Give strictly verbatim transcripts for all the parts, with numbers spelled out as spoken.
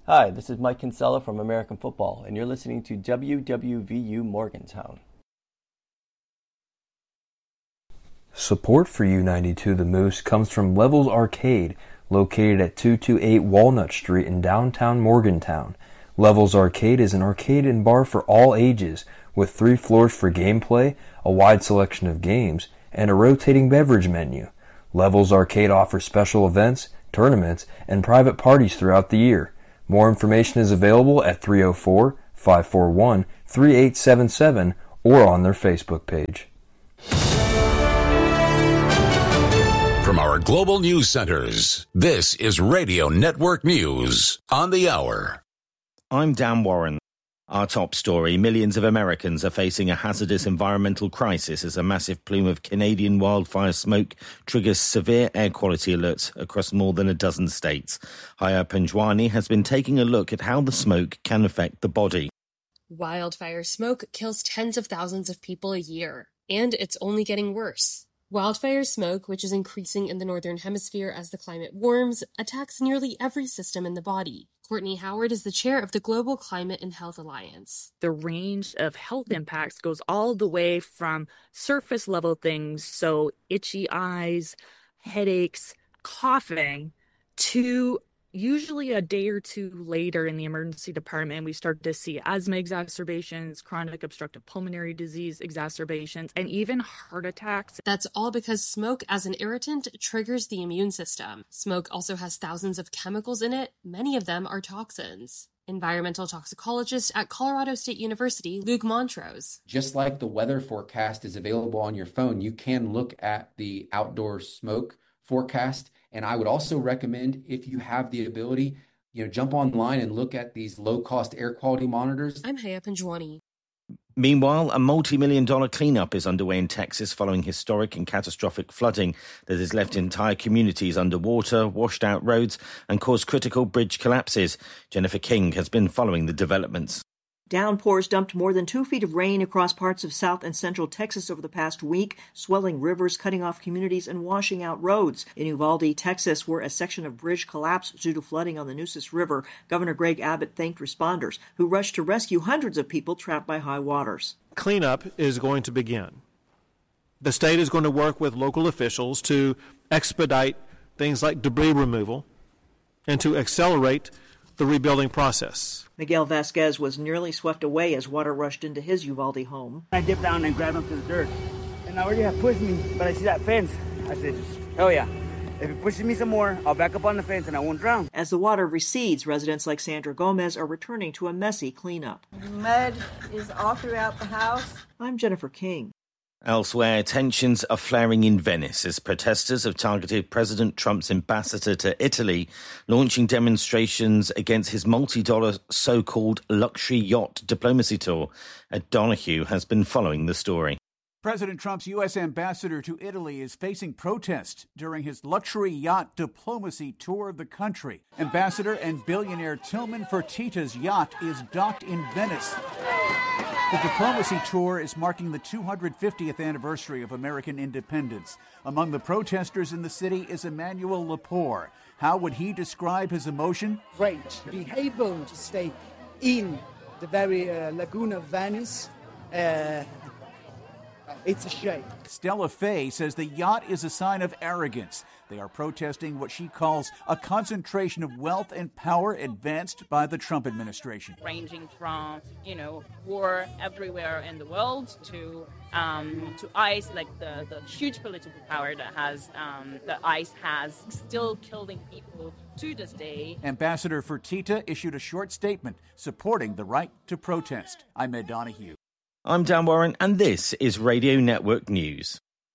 Hi, this is Mike Kinsella from American Football, and you're listening to W W V U Morgantown. Support for U ninety-two The Moose comes from Levels Arcade, located at two two eight Walnut Street in downtown Morgantown. Levels Arcade is an arcade and bar for all ages, with three floors for gameplay, a wide selection of games, and a rotating beverage menu. Levels Arcade offers special events, tournaments, and private parties throughout the year. More information is available at three oh four, five four one, three eight seven seven or on their Facebook page. From our global news centers, this is Radio Network News on the hour. I'm Dan Warren. Our top story, millions of Americans are facing a hazardous environmental crisis as a massive plume of Canadian wildfire smoke triggers severe air quality alerts across more than a dozen states. Haya Panjwani has been taking a look at how the smoke can affect the body. Wildfire smoke kills tens of thousands of people a year, and it's only getting worse. Wildfire smoke, which is increasing in the Northern Hemisphere as the climate warms, attacks nearly every system in the body. Courtney Howard is the chair of the Global Climate and Health Alliance. The range of health impacts goes all the way from surface level things, so itchy eyes, headaches, coughing, to usually a day or two later in the emergency department, we start to see asthma exacerbations, chronic obstructive pulmonary disease exacerbations, and even heart attacks. That's all because smoke as an irritant triggers the immune system. Smoke also has thousands of chemicals in it. Many of them are toxins. Environmental toxicologist at Colorado State University, Luke Montrose. Just like the weather forecast is available on your phone, you can look at the outdoor smoke forecast. And I would also recommend, if you have the ability, you know, jump online and look at these low-cost air quality monitors. I'm Haya Panjwani. Meanwhile, a multi-million dollar cleanup is underway in Texas following historic and catastrophic flooding that has left entire communities underwater, washed out roads, and caused critical bridge collapses. Jennifer King has been following the developments. Downpours dumped more than two feet of rain across parts of south and central Texas over the past week, swelling rivers, cutting off communities, and washing out roads. In Uvalde, Texas, where a section of bridge collapsed due to flooding on the Nueces River, Governor Greg Abbott thanked responders who rushed to rescue hundreds of people trapped by high waters. Cleanup is going to begin. The state is going to work with local officials to expedite things like debris removal and to accelerate the rebuilding process. Miguel Vasquez was nearly swept away as water rushed into his Uvalde home. I dipped down and grabbed him to the dirt. And I already have pushed me, but I see that fence. I said, hell yeah. If it pushes me some more, I'll back up on the fence and I won't drown. As the water recedes, residents like Sandra Gomez are returning to a messy cleanup. Mud is all throughout the house. I'm Jennifer King. Elsewhere, tensions are flaring in Venice as protesters have targeted President Trump's ambassador to Italy, launching demonstrations against his multi-dollar so-called luxury yacht diplomacy tour. Ed Donahue has been following the story. President Trump's U S ambassador to Italy is facing protest during his luxury yacht diplomacy tour of the country. Ambassador and billionaire Tillman Fertitta's yacht is docked in Venice. The diplomacy tour is marking the two hundred fiftieth anniversary of American independence. Among the protesters in the city is Emmanuel Lepore. How would he describe his emotion? Great. Be able to stay in the very uh, lagoon of Venice. Uh, It's a shame. Stella Fay says the yacht is a sign of arrogance. They are protesting what she calls a concentration of wealth and power advanced by the Trump administration. Ranging from, you know, war everywhere in the world to um, to ICE, like the, the huge political power that has um, that ICE has, still killing people to this day. Ambassador Fertitta issued a short statement supporting the right to protest. I'm Ed Donahue. I'm Dan Warren, and this is Radio Network News.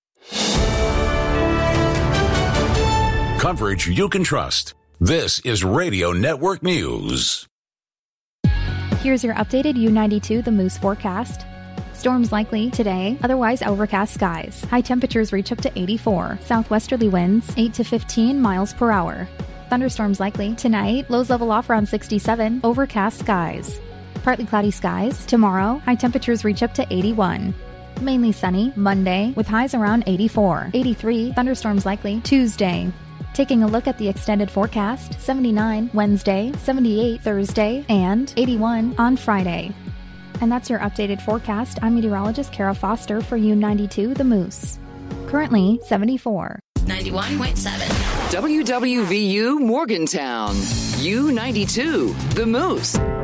Coverage you can trust. This is Radio Network News. Here's your updated U ninety-two The Moose forecast. Storms likely today, otherwise overcast skies. High temperatures reach up to eighty-four. Southwesterly winds eight to fifteen miles per hour. Thunderstorms likely tonight, lows level off around sixty-seven, overcast skies. Partly cloudy skies. Tomorrow, high temperatures reach up to eighty-one. Mainly sunny Monday with highs around eighty-four. eighty-three, thunderstorms likely Tuesday. Taking a look at the extended forecast, seventy-nine Wednesday, seventy-eight Thursday, and eighty-one on Friday. And that's your updated forecast. I'm meteorologist Kara Foster for U ninety-two The Moose. Currently seventy-four. ninety-one point seven. W W V U Morgantown. U ninety-two The Moose.